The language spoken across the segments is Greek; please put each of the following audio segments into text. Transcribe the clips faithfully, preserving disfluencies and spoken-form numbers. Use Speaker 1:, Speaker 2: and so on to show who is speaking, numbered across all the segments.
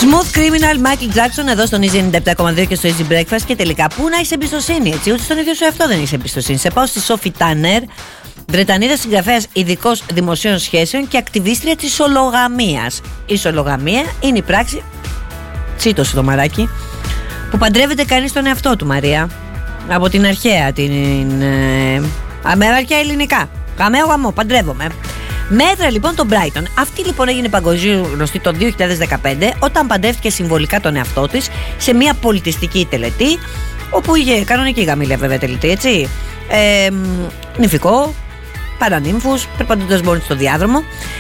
Speaker 1: Smooth Criminal, Michael Jackson, εδώ στον Easy ενενήντα επτά κόμμα δύο και στο Easy Breakfast. Και τελικά, πού να έχεις εμπιστοσύνη, έτσι? Ούτε στον ίδιο σου εαυτό δεν έχεις εμπιστοσύνη. Σε πάω στη Sophie Turner, Βρετανίδα συγγραφέας, ειδικός δημοσίων σχέσεων και ακτιβίστρια της ισολογαμίας. Η ισολογαμία είναι η πράξη, τσίτωσε το μαράκι, που παντρεύεται κανείς τον εαυτό του, Μαρία. Από την αρχαία, την. Ε, με αρχαία ελληνικά. Γαμαίο γαμό, παντρεύομαι. Μέτρα λοιπόν τον Brighton. Αυτή λοιπόν έγινε παγκοσμίως γνωστή το δύο χιλιάδες δεκαπέντε όταν παντρεύτηκε συμβολικά τον εαυτό της σε μια πολιτιστική τελετή, όπου είχε κανονική γαμήλια βέβαια τελετή, έτσι. Ε, νηφικό, παρανύμφους, περπατώντας μόνη στο διάδρομο.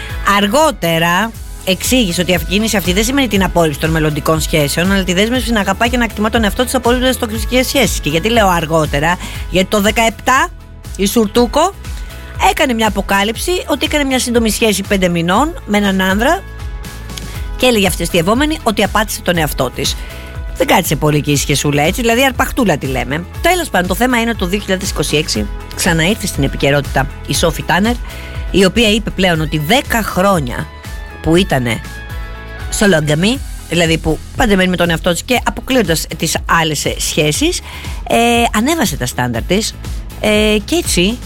Speaker 1: Αργότερα εξήγησε ότι η κίνηση αυτή δεν σημαίνει την απόρριψη των μελλοντικών σχέσεων, αλλά τη δέσμευση να αγαπά και να εκτιμά τον εαυτό της απολύτως τοξικές σχέσεις. Και γιατί λέω αργότερα? Γιατί το δεκαεπτά η Σουρτούκο έκανε μια αποκάλυψη ότι έκανε μια σύντομη σχέση πέντε μηνών με έναν άνδρα και έλεγε αυτή η ευόμενη ότι απάτησε τον εαυτό της. Δεν κάτσε πολύ και η σχεσούλα, έτσι, δηλαδή αρπαχτούλα τη λέμε. Τέλος πάντων, το θέμα είναι ότι το δύο χιλιάδες είκοσι έξι ξαναήρθε στην επικαιρότητα η Sophie Turner, η οποία είπε πλέον ότι δέκα χρόνια που ήταν σολόγκαμη, δηλαδή που παντρεμένη με τον εαυτό της και αποκλείοντας τις άλλες σχέσεις, ε, ανέβασε τα στάνταρ της ε, και έτσι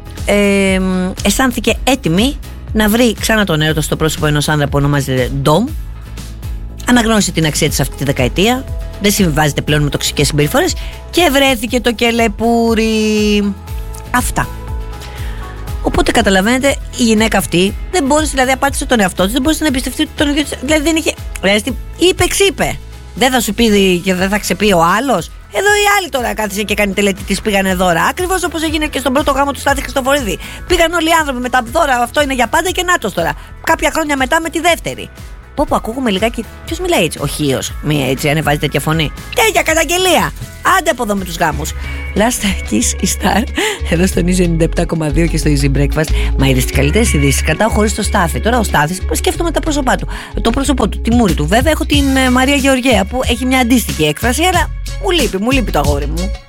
Speaker 1: ε, αισθάνθηκε έτοιμη να βρει ξανά τον έρωτα στο πρόσωπο ενός άνδρα που ονομάζεται Dom. Αναγνώρισε την αξία της αυτή τη δεκαετία, δεν συμβιβάζεται πλέον με τοξικές συμπεριφορές και βρέθηκε το κελεπούρι. Αυτά. Οπότε καταλαβαίνετε, η γυναίκα αυτή δεν μπόρεσε, δηλαδή απάτησε τον εαυτό της, δεν μπόρεσε να εμπιστευτεί τον ίδιο της. Δηλαδή δεν είχε. Δηλαδή, είπε, ξύπε. Δεν θα σου πει και δεν θα ξεπεί ο άλλος. Εδώ η άλλη τώρα κάθισε και κάνει τελετή, της πήγανε δώρα. Ακριβώς όπως έγινε και στον πρώτο γάμο του Στάθη Χριστοφορίδη. Πήγαν όλοι οι άνθρωποι με τα δώρα, αυτό είναι για πάντα και νάτος τώρα. Κάποια χρόνια μετά με τη δεύτερη. Πω πω, ακούγουμε λιγάκι. Ποιος μιλάει έτσι? Ο Χίος. Μία έτσι ανεβάζει τέτοια φωνή. Τέτοια καταγγελία. Άντε από εδώ με τους γάμους. Last Kiss η Star. Εδώ στον Easy ενενήντα επτά κόμμα δύο και στο Easy Breakfast. Μα είδες τις καλύτερες ειδήσεις? Κρατάω χωρίς το Στάθη. Τώρα ο Στάθης, σκέφτομαι τα πρόσωπά του. Το πρόσωπό του, τη μούρη του. Βέβαια έχω την Μαρία Γεωργέα που έχει μια αντίστοιχη έκφραση, αλλά μου λείπει, μου λείπει το αγόρι μου.